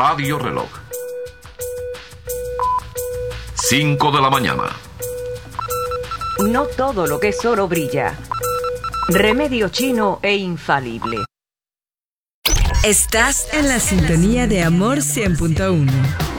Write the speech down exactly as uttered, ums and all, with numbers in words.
Radio Reloj. cinco de la mañana. No todo lo que es oro brilla. Remedio chino e infalible. Estás en la sintonía de Amor cien punto uno.